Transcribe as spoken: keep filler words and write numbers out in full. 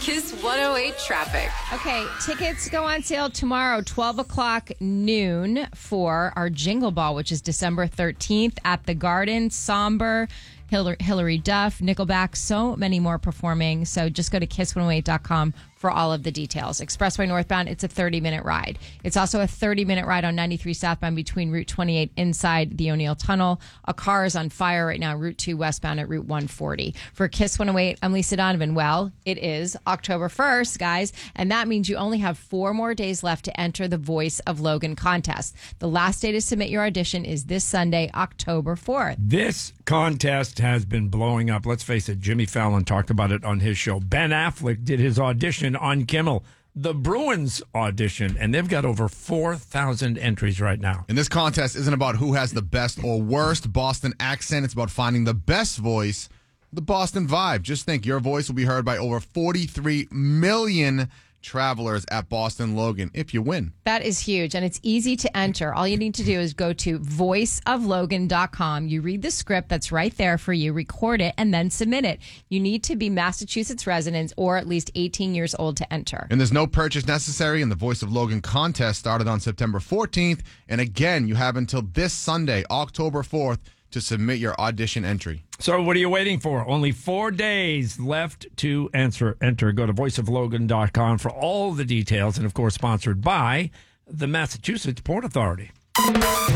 Kiss one oh eight traffic. Okay, tickets go on sale tomorrow, twelve o'clock noon for our Jingle Ball, which is December thirteenth at the Garden. Somber, Hillary Duff, Nickelback, so many more performing. So just go to kiss one oh eight dot com for all of the details. Expressway northbound, it's a thirty-minute ride. It's also a thirty-minute ride on ninety-three southbound between Route twenty-eight inside the O'Neill Tunnel. A car is on fire right now, Route two westbound at Route one forty. For Kiss one oh eight, I'm Lisa Donovan. Well, it is October first, guys, and that means you only have four more days left to enter the Voice of Logan contest. The last day to submit your audition is this Sunday, October fourth. This contest has been blowing up. Let's face it, Jimmy Fallon talked about it on his show. Ben Affleck did his audition on Kimmel, the Bruins audition, and they've got over four thousand entries right now. And this contest isn't about who has the best or worst Boston accent. It's about finding the best voice, the Boston vibe. Just think, your voice will be heard by over forty-three million travelers at Boston Logan if you win. That is huge, and it's easy to enter. All you need to do is go to voice of logan dot com. You read the script that's right there for you, record it, and then submit it. You need to be Massachusetts residents or at least eighteen years old to enter. And there's no purchase necessary, and the Voice of Logan contest started on September fourteenth. And again, you have until this Sunday, October fourth, to submit your audition entry. So what are you waiting for? Only four days left to answer. Enter. Go to voice of logan dot com for all the details, and of course sponsored by the Massachusetts Port Authority.